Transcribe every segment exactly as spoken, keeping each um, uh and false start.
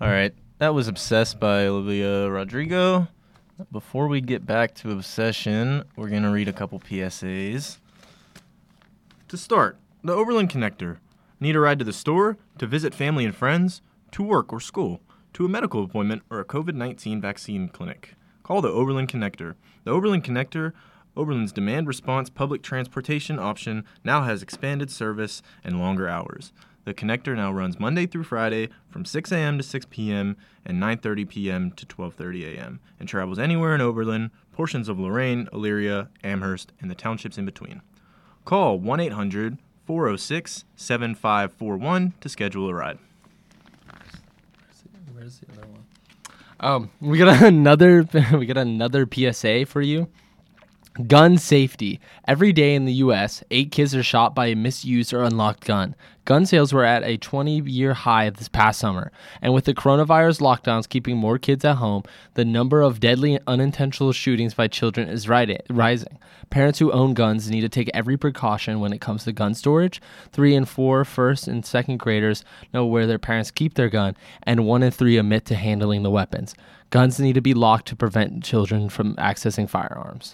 All right, that was Obsessed by Olivia Rodrigo. Before we get back to Obsession, we're going to read a couple P S As. To start, the Oberlin Connector. Need a ride to the store, to visit family and friends, to work or school, to a medical appointment or a covid nineteen vaccine clinic. Call the Oberlin Connector. The Oberlin Connector, Oberlin's demand response public transportation option, now has expanded service and longer hours. The Connector now runs Monday through Friday from six a.m. to six p.m. and nine thirty p.m. to twelve thirty a.m. and travels anywhere in Oberlin, portions of Lorain, Elyria, Amherst, and the townships in between. Call one eight hundred four oh six seven five four one to schedule a ride. Where's the other one? Um, we got another we got another P S A for you. Gun safety. Every day in the U S, eight kids are shot by a misused or unlocked gun. Gun sales were at a twenty-year high this past summer. And with the coronavirus lockdowns keeping more kids at home, the number of deadly unintentional shootings by children is rising. Parents who own guns need to take every precaution when it comes to gun storage. Three and four first and second graders know where their parents keep their gun, and one and three admit to handling the weapons. Guns need to be locked to prevent children from accessing firearms.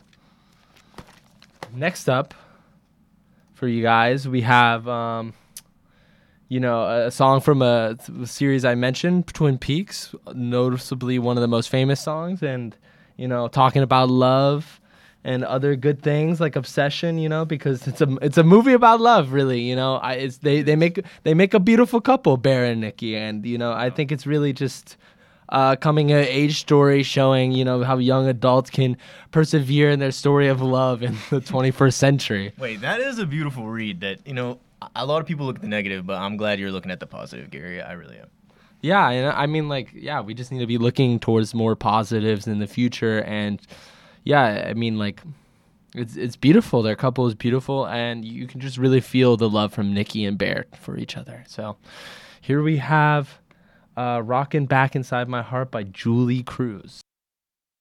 Next up for you guys, we have, um, you know, a song from a, a series I mentioned, Twin Peaks, noticeably one of the most famous songs, and, you know, talking about love and other good things like Obsession, you know, because it's a it's a movie about love, really, you know. I it's they they make they make a beautiful couple, Bear and Nikki, and you know, I think it's really just Uh, coming of age story showing, you know, how young adults can persevere in their story of love in the twenty-first century. Wait, that is a beautiful read that, you know, a lot of people look at the negative, but I'm glad you're looking at the positive, Gary. I really am. Yeah, and I mean, like, yeah, we just need to be looking towards more positives in the future. And, yeah, I mean, like, it's it's beautiful. Their couple is beautiful, and you can just really feel the love from Nikki and Bear for each other. So here we have... Uh, Rockin' Back Inside My Heart by Julie Cruz.